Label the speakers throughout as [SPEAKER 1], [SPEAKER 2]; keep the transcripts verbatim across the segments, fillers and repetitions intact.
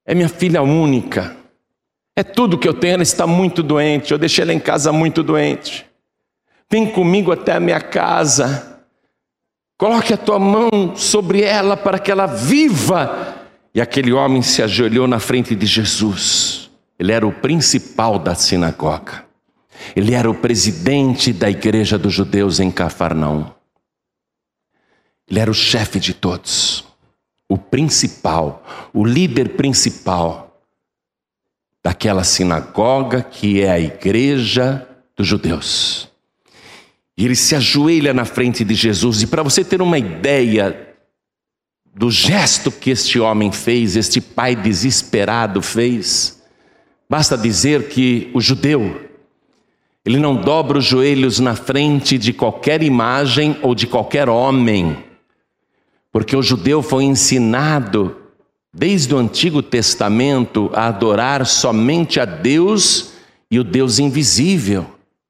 [SPEAKER 1] é minha filha única, é tudo que eu tenho, ela está muito doente, eu deixei ela em casa muito doente. Vem comigo até a minha casa, coloque a tua mão sobre ela para que ela viva. E aquele homem se ajoelhou na frente de Jesus. Ele era o principal da sinagoga. Ele era o presidente da igreja dos judeus em Cafarnaum. Ele era o chefe de todos, o principal, o líder principal daquela sinagoga que é a igreja dos judeus. E ele se ajoelha na frente de Jesus. E para você ter uma ideia do gesto que este homem fez, este pai desesperado fez, basta dizer que o judeu, ele não dobra os joelhos na frente de qualquer imagem ou de qualquer homem, porque o judeu foi ensinado desde o Antigo Testamento a adorar somente a Deus e o Deus invisível,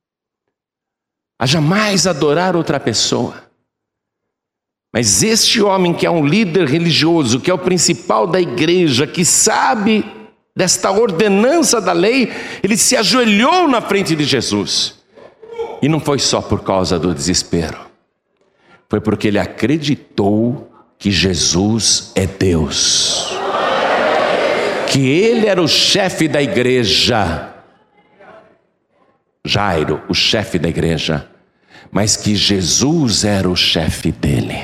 [SPEAKER 1] a jamais adorar outra pessoa. Mas este homem que é um líder religioso, que é o principal da igreja, que sabe desta ordenança da lei, ele se ajoelhou na frente de Jesus. E não foi só por causa do desespero, foi porque ele acreditou que Jesus é Deus, que ele era o chefe da igreja, Jairo, o chefe da igreja, mas que Jesus era o chefe dele.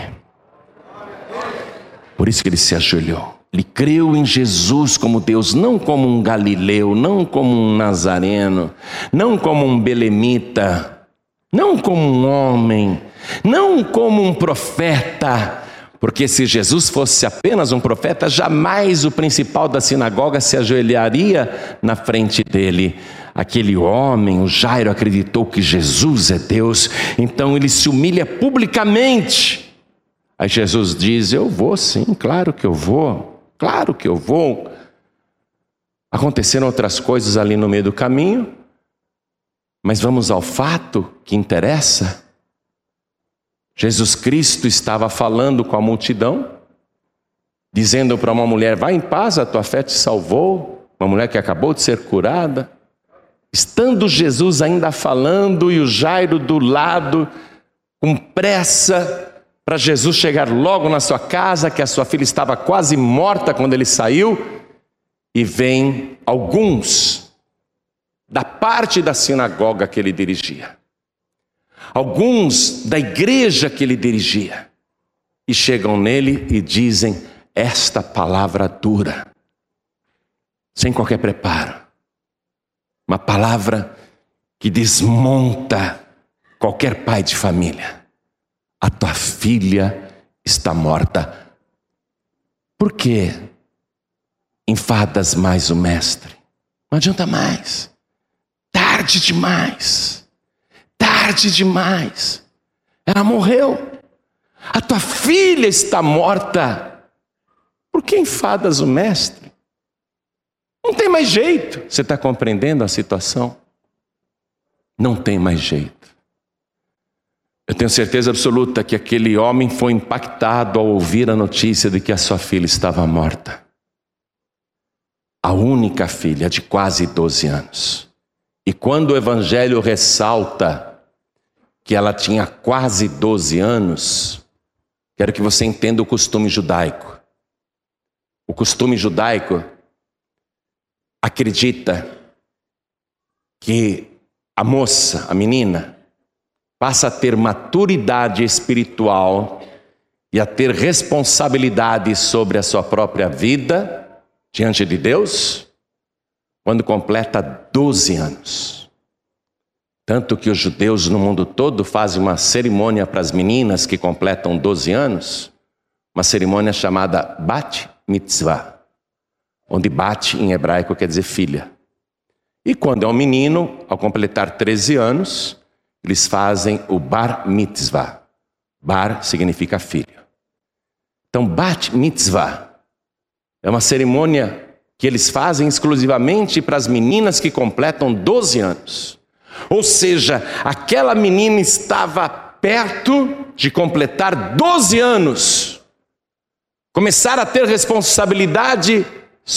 [SPEAKER 1] Por isso que ele se ajoelhou. Ele creu em Jesus como Deus, não como um galileu, não como um nazareno, não como um belemita, não como um homem, não como um profeta, porque se Jesus fosse apenas um profeta, jamais o principal da sinagoga se ajoelharia na frente dele. Aquele homem, o Jairo, acreditou que Jesus é Deus, então ele se humilha publicamente. Aí Jesus diz: eu vou sim, claro que eu vou, claro que eu vou. Aconteceram outras coisas ali no meio do caminho, mas vamos ao fato que interessa. Jesus Cristo estava falando com a multidão, dizendo para uma mulher: vai em paz, a tua fé te salvou. Uma mulher que acabou de ser curada. Estando Jesus ainda falando e o Jairo do lado, com pressa, para Jesus chegar logo na sua casa, que a sua filha estava quase morta quando ele saiu, e vem alguns da parte da sinagoga que ele dirigia, alguns da igreja que ele dirigia, e chegam nele e dizem esta palavra dura, sem qualquer preparo, uma palavra que desmonta qualquer pai de família: a tua filha está morta. Por que enfadas mais o mestre? Não adianta mais, tarde demais, tarde demais, ela morreu, a tua filha está morta. Por que enfadas o mestre? Não tem mais jeito. Você está compreendendo a situação? Não tem mais jeito. Eu tenho certeza absoluta que aquele homem foi impactado ao ouvir a notícia de que a sua filha estava morta. A única filha de quase doze anos. E quando o evangelho ressalta que ela tinha quase doze anos, quero que você entenda o costume judaico. O costume judaico acredita que a moça, a menina, passa a ter maturidade espiritual e a ter responsabilidade sobre a sua própria vida diante de Deus quando completa doze anos. Tanto que os judeus no mundo todo fazem uma cerimônia para as meninas que completam doze anos, uma cerimônia chamada Bat Mitzvah, onde Bat em hebraico quer dizer filha. E quando é um menino, ao completar treze anos, eles fazem o Bar Mitzvah. Bar significa filho. Então Bat Mitzvah é uma cerimônia que eles fazem exclusivamente para as meninas que completam doze anos. Ou seja, aquela menina estava perto de completar doze anos, começar a ter responsabilidade